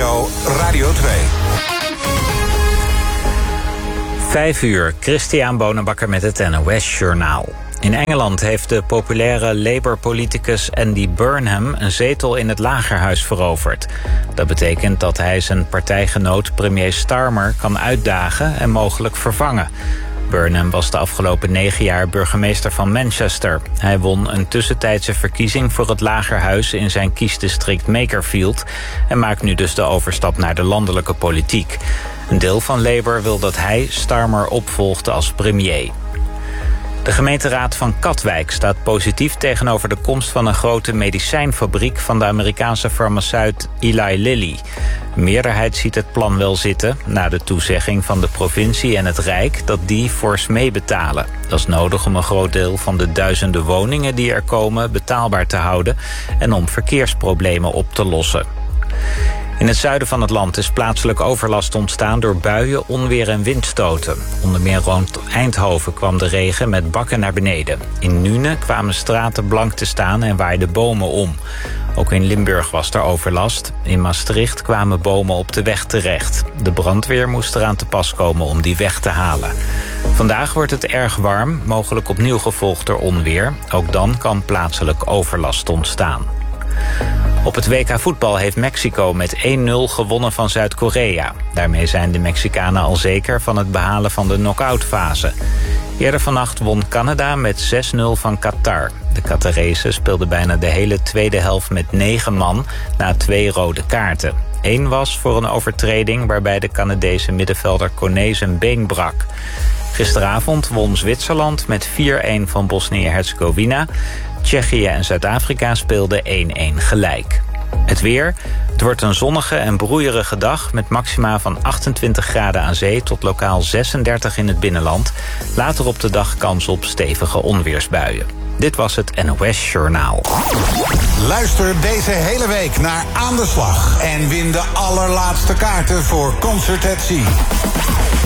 NPO Radio 2. 5 uur, Christian Bonenbakker met het NOS-journaal. In Engeland heeft de populaire Labour-politicus Andy Burnham een zetel in het Lagerhuis veroverd. Dat betekent dat hij zijn partijgenoot premier Starmer kan uitdagen en mogelijk vervangen. Burnham was de afgelopen 9 jaar burgemeester van Manchester. Hij won een tussentijdse verkiezing voor het Lagerhuis in zijn kiesdistrict Makerfield en maakt nu dus de overstap naar de landelijke politiek. Een deel van Labour wil dat hij Starmer opvolgde als premier. De gemeenteraad van Katwijk staat positief tegenover de komst van een grote medicijnfabriek van de Amerikaanse farmaceut Eli Lilly. Een meerderheid ziet het plan wel zitten na de toezegging van de provincie en het Rijk dat die fors meebetalen. Dat is nodig om een groot deel van de duizenden woningen die er komen betaalbaar te houden en om verkeersproblemen op te lossen. In het zuiden van het land is plaatselijk overlast ontstaan door buien, onweer en windstoten. Onder meer rond Eindhoven kwam de regen met bakken naar beneden. In Nuenen kwamen straten blank te staan en waaiden bomen om. Ook in Limburg was er overlast. In Maastricht kwamen bomen op de weg terecht. De brandweer moest eraan te pas komen om die weg te halen. Vandaag wordt het erg warm, mogelijk opnieuw gevolgd door onweer. Ook dan kan plaatselijk overlast ontstaan. Op het WK voetbal heeft Mexico met 1-0 gewonnen van Zuid-Korea. Daarmee zijn de Mexicanen al zeker van het behalen van de knock-outfase. Eerder vannacht won Canada met 6-0 van Qatar. De Qatarezen speelden bijna de hele tweede helft met 9 man na 2 rode kaarten. 1 was voor een overtreding waarbij de Canadese middenvelder Kone zijn been brak. Gisteravond won Zwitserland met 4-1 van Bosnië-Herzegovina. Tsjechië en Zuid-Afrika speelden 1-1 gelijk. Het weer. Het wordt een zonnige en broeierige dag met maxima van 28 graden aan zee tot lokaal 36 in het binnenland. Later op de dag kans op stevige onweersbuien. Dit was het NOS Journaal. Luister deze hele week naar Aan de Slag en win de allerlaatste kaarten voor Concert at Sea.